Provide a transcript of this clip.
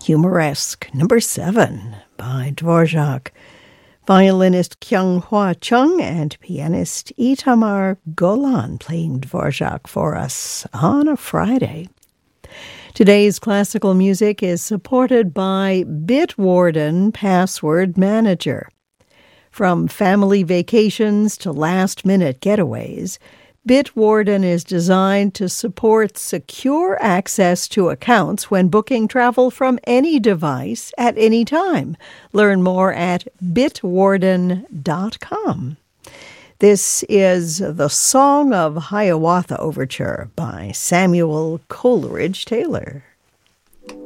Humoresque, number 7 by Dvorak. Violinist Kyung-Hwa Chung and pianist Itamar Golan playing Dvorak for us on a Friday. Today's classical music is supported by Bitwarden Password Manager. From family vacations to last-minute getaways, Bitwarden is designed to support secure access to accounts when booking travel from any device at any time. Learn more at bitwarden.com. This is the Song of Hiawatha Overture by Samuel Coleridge Taylor.